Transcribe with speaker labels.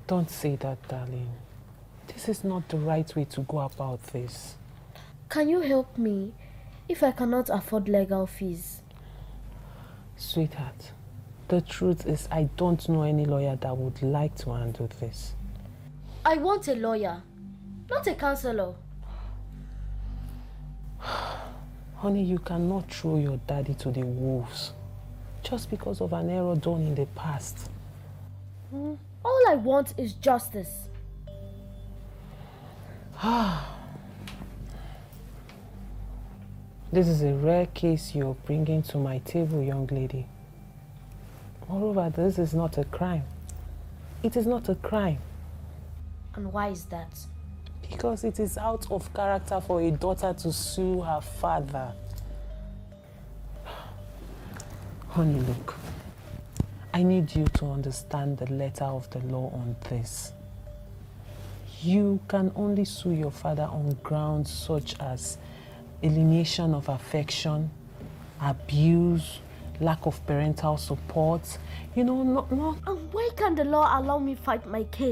Speaker 1: Don't say that, darling. This is not the right way to go about this.
Speaker 2: Can you help me if I cannot afford legal fees?
Speaker 1: Sweetheart, the truth is I don't know any lawyer that would like to handle this.
Speaker 2: I want a lawyer, not a counselor.
Speaker 1: Honey, you cannot throw your daddy to the wolves just because of an error done in the past.
Speaker 2: All I want is justice.
Speaker 1: This is a rare case you're bringing to my table, young lady. Moreover, this is not a crime. It is not a crime.
Speaker 2: And why is that?
Speaker 1: Because it is out of character for a daughter to sue her father. Honey, look. I need you to understand the letter of the law on this. You can only sue your father on grounds such as alienation of affection, abuse, lack of parental support. You know, not.
Speaker 2: And why can't the law allow me fight my case?